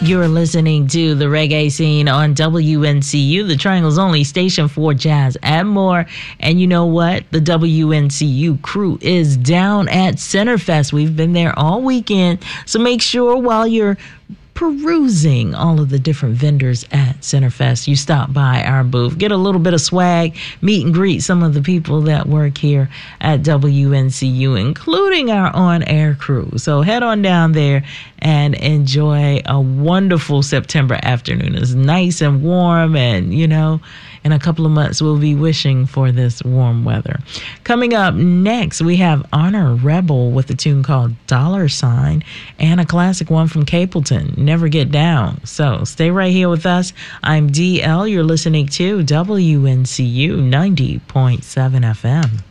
You're listening to the Reggae Scene on WNCU, the Triangle's only station for jazz and more. And you know what? The WNCU crew is down at Centerfest. We've been there all weekend. So make sure while you're perusing all of the different vendors at Centerfest, you stop by our booth, get a little bit of swag, meet and greet some of the people that work here at WNCU, including our on-air crew. So head on down there and enjoy a wonderful September afternoon. It's nice and warm, and you know, in a couple of months we'll be wishing for this warm weather. Coming up next, we have Honor Rebel with a tune called $, and a classic one from Capleton, Never Get Down. So stay right here with us. I'm DL. You're listening to WNCU 90.7 FM.